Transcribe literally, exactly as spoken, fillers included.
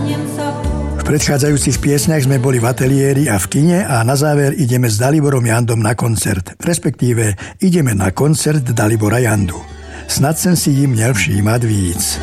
V predchádzajúcich piesňach sme boli v ateliéri a v kine a na záver ideme s Daliborom Jandom na koncert. Respektíve ideme na koncert Dalibora Jandu. Snad som si jim měl všímat víc.